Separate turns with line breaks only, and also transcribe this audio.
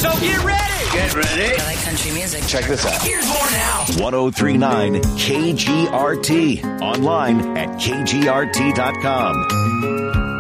So get ready.
Get ready.
I like country music.
Check this out.
Here's more now.
1039 KGRT. Online at kgrt.com.